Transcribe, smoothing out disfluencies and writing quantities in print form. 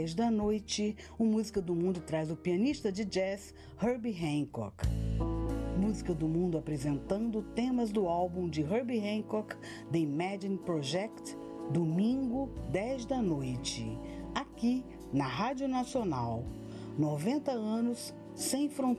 10 da noite, o Música do Mundo traz o pianista de jazz Herbie Hancock. Música do Mundo apresentando temas do álbum de Herbie Hancock, The Imagine Project, domingo, 10 da noite, aqui na Rádio Nacional. 90 anos sem fronteiras.